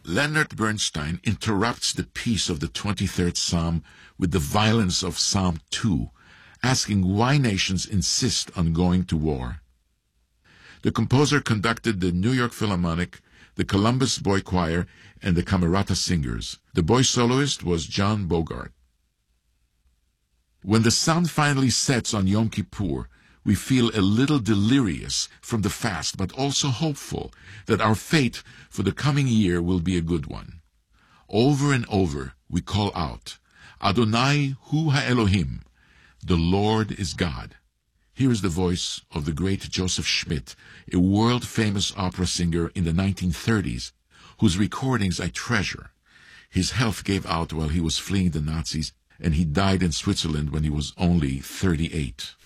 Leonard Bernstein interrupts the peace of the 23rd Psalm with the violence of Psalm 2, asking why nations insist on going to war. The composer conducted the New York Philharmonic, the Columbus Boy Choir, and the Camerata Singers. The boy soloist was John Bogart. When the sun finally sets on Yom Kippur, we feel a little delirious from the fast, but also hopeful that our fate for the coming year will be a good one. Over and over, we call out, Adonai hu ha-Elohim, the Lord is God. Here is the voice of the great Joseph Schmidt, a world-famous opera singer in the 1930s, whose recordings I treasure. His health gave out while he was fleeing the Nazis, and he died in Switzerland when he was only 38.